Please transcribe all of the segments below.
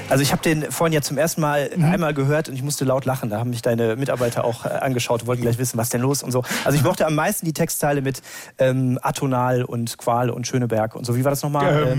Also ich habe den vorhin ja zum ersten Mal einmal gehört und ich musste laut lachen. Da haben mich deine Mitarbeiter auch angeschaut, wollten gleich wissen, was denn los und so. Also ich mochte am meisten die Textteile mit Atonal und Qual und Schöneberg und so. Wie war das nochmal?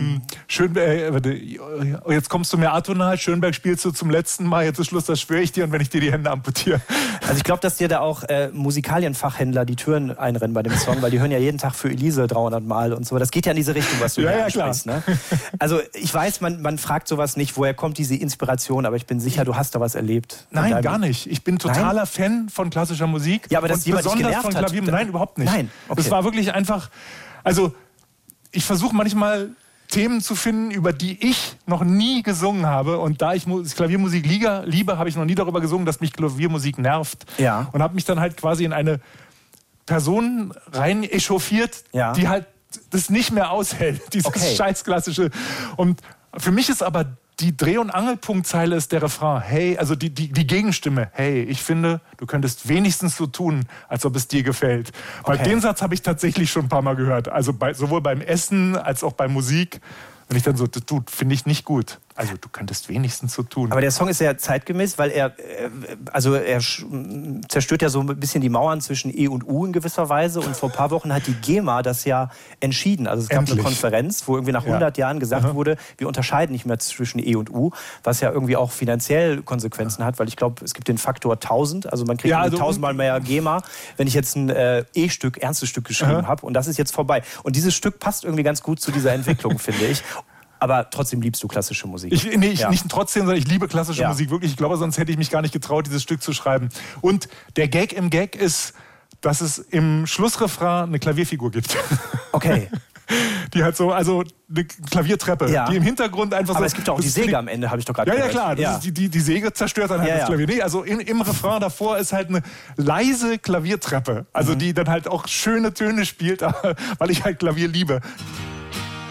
Jetzt kommst du mir atonal, Schönberg spielst du zum letzten Mal, jetzt ist Schluss, das schwöre ich dir, und wenn ich dir die Hände amputiere. Also ich glaube, dass dir da auch Musikalienfachhändler die Türen einrennen bei dem Song, weil die hören ja jeden Tag für Elise 300 Mal und so. Das geht ja in diese Richtung, was du hier ansprichst. Ne? Also ich weiß, man fragt sowas nicht, woher kommt diese Inspiration, aber ich bin sicher, du hast da was erlebt. Nein, gar nicht. Ich bin totaler Fan von klassischer Musik. Ja, aber das jemand besonders genervt von Klavier. hat. Nein, überhaupt nicht. Nein, okay. Das war wirklich einfach, also ich versuche manchmal Themen zu finden, über die ich noch nie gesungen habe. Und da ich Klaviermusik liebe, habe ich noch nie darüber gesungen, dass mich Klaviermusik nervt. Ja. Und habe mich dann halt quasi in eine Person rein echauffiert, die halt das nicht mehr aushält, dieses scheißklassische. Und für mich ist aber die Dreh- und Angelpunktzeile ist der Refrain. Hey, also die Gegenstimme. Hey, ich finde, du könntest wenigstens so tun, als ob es dir gefällt. Weil den Satz habe ich tatsächlich schon ein paar Mal gehört. Also sowohl beim Essen als auch bei Musik. Wenn ich dann so, du, finde ich nicht gut. Also du könntest wenigstens so tun. Aber der Song ist ja zeitgemäß, weil er zerstört ja so ein bisschen die Mauern zwischen E und U in gewisser Weise. Und vor ein paar Wochen hat die GEMA das ja entschieden. Also es gab eine Konferenz, wo irgendwie nach 100 Jahren gesagt wurde, wir unterscheiden nicht mehr zwischen E und U, was ja irgendwie auch finanziell Konsequenzen hat, weil ich glaube, es gibt den Faktor 1000. Also man kriegt 1000-mal mehr GEMA, wenn ich jetzt ein E-Stück, ernstes Stück geschrieben habe. Und das ist jetzt vorbei. Und dieses Stück passt irgendwie ganz gut zu dieser Entwicklung, finde ich. Aber trotzdem liebst du klassische Musik. Nicht trotzdem, sondern ich liebe klassische Musik wirklich. Ich glaube, sonst hätte ich mich gar nicht getraut, dieses Stück zu schreiben. Und der Gag im Gag ist, dass es im Schlussrefrain eine Klavierfigur gibt. Okay. Die hat so, also eine Klaviertreppe, die im Hintergrund einfach so... Aber es gibt auch die Säge am Ende, habe ich doch gerade gehört. Ja, klar. Die Säge zerstört dann halt das Klavier. Nee, also im Refrain davor ist halt eine leise Klaviertreppe. Also die dann halt auch schöne Töne spielt, weil ich halt Klavier liebe.